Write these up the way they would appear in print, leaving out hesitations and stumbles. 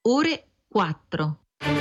ore 4.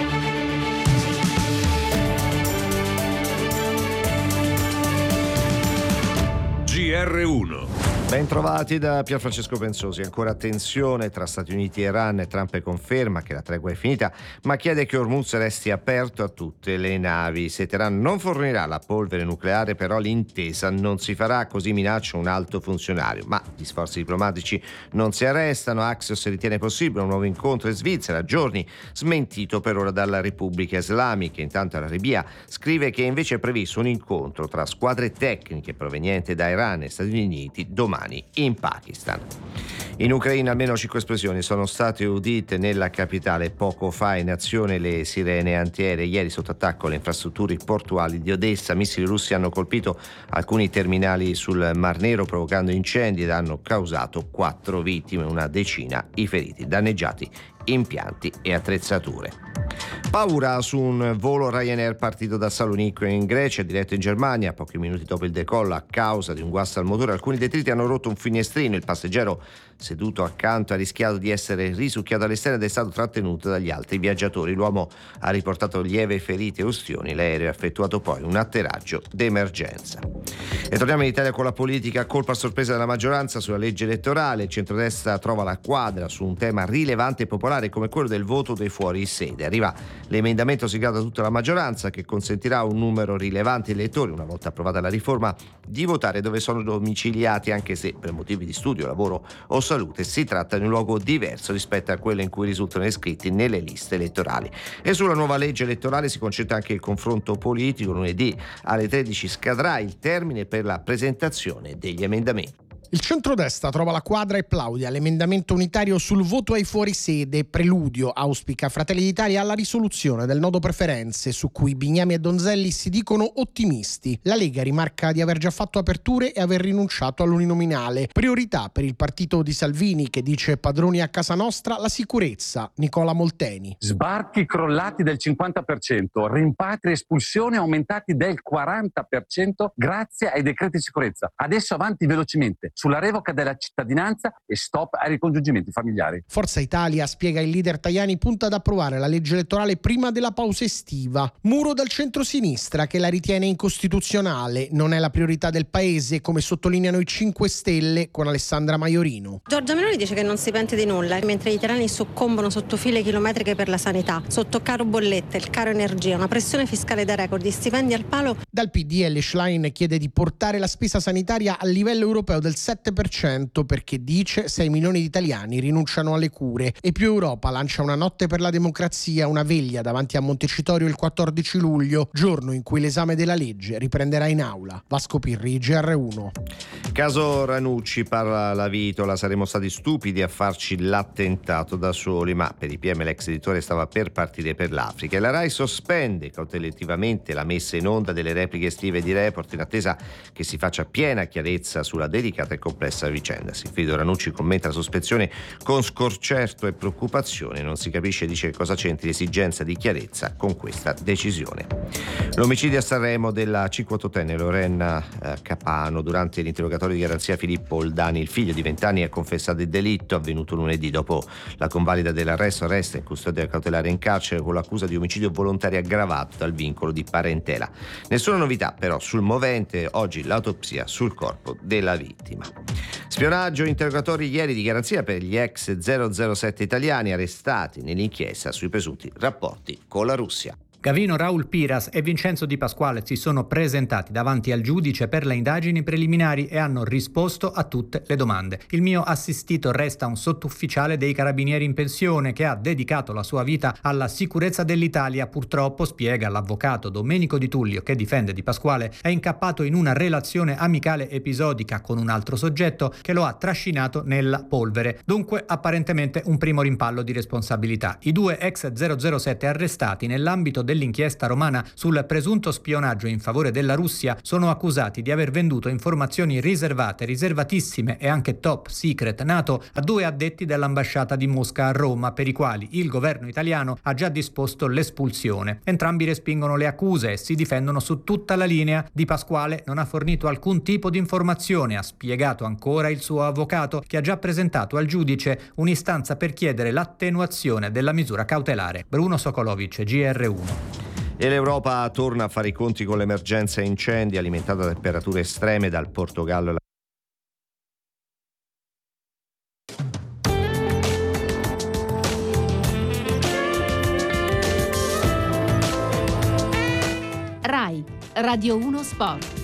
GR1. Ben trovati da Pierfrancesco Pensosi. Ancora tensione tra Stati Uniti e Iran. Trump conferma che la tregua è finita, ma chiede che Hormuz resti aperto a tutte le navi. Se Teheran non fornirà la polvere nucleare, però l'intesa non si farà, così minaccia un alto funzionario. Ma gli sforzi diplomatici non si arrestano. Axios ritiene possibile un nuovo incontro in Svizzera, a giorni, smentito per ora dalla Repubblica Islamica. Intanto l'Arabia scrive che invece è previsto un incontro tra squadre tecniche provenienti da Iran e Stati Uniti domani in Pakistan. In Ucraina almeno 5 esplosioni sono state udite nella capitale poco fa. In azione le sirene antiaeree. Ieri sotto attacco le infrastrutture portuali di Odessa. Missili russi hanno colpito alcuni terminali sul Mar Nero, provocando incendi ed hanno causato 4 vittime, una decina i feriti. Danneggiati impianti e attrezzature. Paura su un volo Ryanair partito da Salonicco in Grecia, diretto in Germania. Pochi minuti dopo il decollo, a causa di un guasto al motore, alcuni detriti hanno rotto un finestrino. Il passeggero seduto accanto ha rischiato di essere risucchiato all'esterno ed è stato trattenuto dagli altri viaggiatori. L'uomo ha riportato lieve ferite e ustioni. L'aereo ha effettuato poi un atterraggio d'emergenza. E torniamo in Italia con la politica. Colpa a sorpresa della maggioranza sulla legge elettorale. Il centrodestra trova la quadra su un tema rilevante e popolare come quello del voto dei fuori sede. Arriva l'emendamento siglato da tutta la maggioranza che consentirà a un numero rilevante di elettori, una volta approvata la riforma, di votare dove sono domiciliati, anche se per motivi di studio, lavoro o salute si tratta di un luogo diverso rispetto a quello in cui risultano iscritti nelle liste elettorali. E sulla nuova legge elettorale si concentra anche il confronto politico. Lunedì alle 13 scadrà il termine per la presentazione degli emendamenti. Il centrodestra trova la quadra e plaude all'emendamento unitario sul voto ai fuorisede. Preludio, auspica Fratelli d'Italia, alla risoluzione del nodo preferenze, su cui Bignami e Donzelli si dicono ottimisti. La Lega rimarca di aver già fatto aperture e aver rinunciato all'uninominale. Priorità per il partito di Salvini, che dice padroni a casa nostra, la sicurezza. Nicola Molteni. Sbarchi crollati del 50%, rimpatri e espulsioni aumentati del 40% grazie ai decreti di sicurezza. Adesso avanti velocemente sulla revoca della cittadinanza e stop ai ricongiungimenti familiari. Forza Italia, spiega il leader Tajani, punta ad approvare la legge elettorale prima della pausa estiva. Muro dal centro-sinistra, che la ritiene incostituzionale. Non è la priorità del paese, come sottolineano i 5 Stelle con Alessandra Maiorino. Giorgia Meloni dice che non si pente di nulla, mentre gli italiani soccombono sotto file chilometriche per la sanità, sotto caro bollette, il caro energia, una pressione fiscale da record, gli stipendi al palo. Dal PDL Schlein chiede di portare la spesa sanitaria al livello europeo del 7%, perché dice 6 milioni di italiani rinunciano alle cure. E Più Europa lancia una notte per la democrazia, una veglia davanti a Montecitorio il 14 luglio, giorno in cui l'esame della legge riprenderà in aula. Vasco Pirri, GR1. Caso Ranucci, parla la Vitola. Saremmo stati stupidi a farci l'attentato da soli, ma per i PM l'ex editore stava per partire per l'Africa. E la Rai sospende cautelativamente la messa in onda delle repliche estive di Report in attesa che si faccia piena chiarezza sulla delicata e complessa vicenda. Silfido Ranucci commenta la sospensione con sconcerto e preoccupazione. Non si capisce, dice, che cosa c'entri l'esigenza di chiarezza con questa decisione. L'omicidio a Sanremo della 58enne Lorena Capano. Durante l'interrogatorio di garanzia, Filippo Oldani, il figlio di 20 anni, ha confessato il delitto avvenuto lunedì. Dopo la convalida dell'arresto, resta in custodia cautelare in carcere con l'accusa di omicidio volontario aggravato dal vincolo di parentela. Nessuna novità però sul movente. Oggi l'autopsia sul corpo della vittima. Spionaggio, interrogatori ieri di garanzia per gli ex 007 italiani arrestati nell'inchiesta sui presunti rapporti con la Russia. Gavino Raul Piras e Vincenzo Di Pasquale si sono presentati davanti al giudice per le indagini preliminari e hanno risposto a tutte le domande. Il mio assistito resta un sottufficiale dei Carabinieri in pensione che ha dedicato la sua vita alla sicurezza dell'Italia. Purtroppo, spiega l'avvocato Domenico Di Tullio, che difende Di Pasquale, è incappato in una relazione amicale episodica con un altro soggetto che lo ha trascinato nella polvere. Dunque, apparentemente un primo rimpallo di responsabilità. I 2 ex 007 arrestati nell'ambito dell'inchiesta romana sul presunto spionaggio in favore della Russia sono accusati di aver venduto informazioni riservate, riservatissime e anche top secret NATO a 2 addetti dell'ambasciata di Mosca a Roma, per i quali il governo italiano ha già disposto l'espulsione. Entrambi respingono le accuse e si difendono su tutta la linea. Di Pasquale non ha fornito alcun tipo di informazione, ha spiegato ancora il suo avvocato, che ha già presentato al giudice un'istanza per chiedere l'attenuazione della misura cautelare. Bruno Sokolovic, GR1. E l'Europa torna a fare i conti con l'emergenza incendi alimentata da temperature estreme dal Portogallo e RAI Radio 1 Sport.